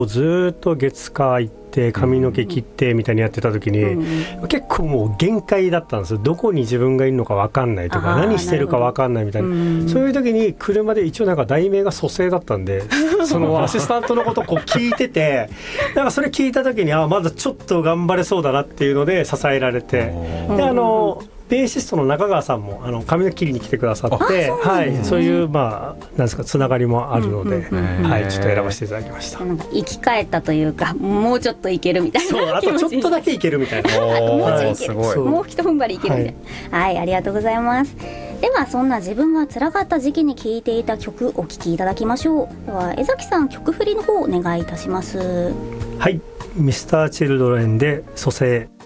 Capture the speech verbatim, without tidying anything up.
ずーっと月火行って髪の毛切ってみたいにやってた時に、うん、結構もう限界だったんですよ。どこに自分がいるのか分かんないとか何してるか分かんないみたいな、うん、そういう時に車で一応なんか題名が蘇生だったんでそのアシスタントのことをこう聞いててなんかそれ聞いた時にあまだちょっと頑張れそうだなっていうので支えられて、であのベーシストの中川さんもあの髪の切りに来てくださって、そう、はい、そういうまあなんですかつながりもあるので、はい、ちょっと選ばせていただきました。 なんか生き返ったというか、もうちょっといけるみたいな。 そう、あとちょっとだけいけるみたいな。 もうちょいいける、もう一踏ん張りいけるみたいな。はい、はい、ありがとうございます。ではそんな自分が辛かった時期に聴いていた曲お聴きいただきましょう。では江崎さん、曲振りの方お願いいたします。 はい、ミスターチルドレンで蘇生。